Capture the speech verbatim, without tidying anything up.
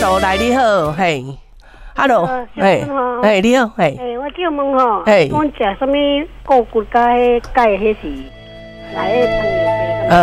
，Hello， 来你好，嘿 ，Hello， 嘿，嘿，你好，嘿， 嘿，我叫问吼， 嘿， 讲食什么固骨甲迄钙迄是来的汤。